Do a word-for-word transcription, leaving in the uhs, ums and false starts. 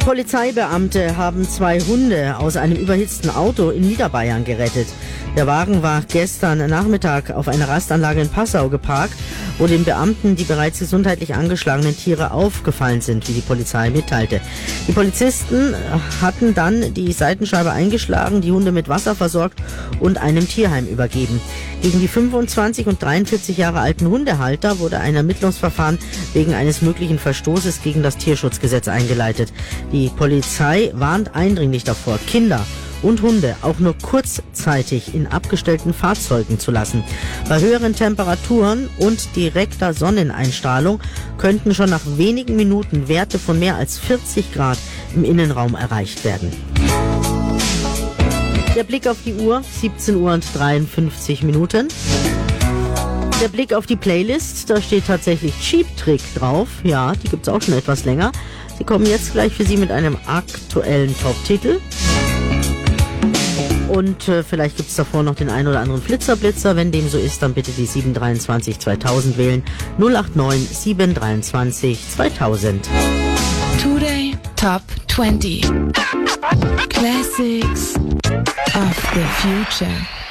Polizeibeamte haben zwei Hunde aus einem überhitzten Auto in Niederbayern gerettet. Der Wagen war gestern Nachmittag auf einer Rastanlage in Passau geparkt, wo den Beamten die bereits gesundheitlich angeschlagenen Tiere aufgefallen sind, wie die Polizei mitteilte. Die Polizisten hatten dann die Seitenscheibe eingeschlagen, die Hunde mit Wasser versorgt und einem Tierheim übergeben. Gegen die fünfundzwanzig und dreiundvierzig Jahre alten Hundehalter wurde ein Ermittlungsverfahren wegen eines möglichen Verstoßes gegen das Tierschutzgesetz eingeleitet. Die Polizei warnt eindringlich davor, Kinder und Hunde auch nur kurzzeitig in abgestellten Fahrzeugen zu lassen. Bei höheren Temperaturen und direkter Sonneneinstrahlung könnten schon nach wenigen Minuten Werte von mehr als vierzig Grad im Innenraum erreicht werden. Der Blick auf die Uhr, siebzehn Uhr und dreiundfünfzig Minuten. Der Blick auf die Playlist, da steht tatsächlich Cheap Trick drauf. Ja, die gibt's auch schon etwas länger. Sie kommen jetzt gleich für Sie mit einem aktuellen Top-Titel. Und äh, vielleicht gibt's davor noch den einen oder anderen Flitzerblitzer. Wenn dem so ist, dann bitte die sieben drei zwei zweitausend wählen. null acht neun sieben drei zwei zweitausend. Today Top twenty Classics of the Future.